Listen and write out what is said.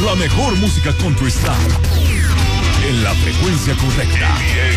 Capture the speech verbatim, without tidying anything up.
La mejor música country está en la frecuencia correcta.